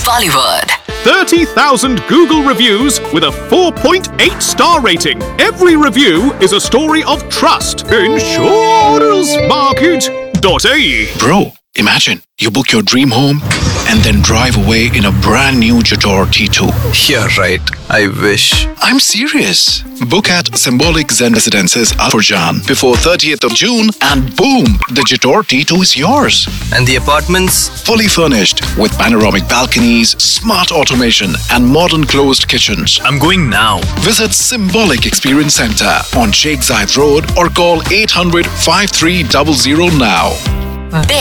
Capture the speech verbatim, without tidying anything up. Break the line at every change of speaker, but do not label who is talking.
Bollywood.
thirty thousand Google reviews with a four point eight star rating. Every review is a story of trust. Insurance Market dot A E.
Bro, imagine you book your dream home and then drive away in a brand new Jator T two.
Yeah, right. I wish.
I'm serious. Book at Symbolic Zen Residences Al Furjan before thirtieth of June and boom, the Jator T two is yours.
And the apartments?
Fully furnished with panoramic balconies, smart automation and modern closed kitchens.
I'm going now.
Visit Symbolic Experience Center on Sheikh Zayed Road or call eight hundred, five three zero zero now.
Big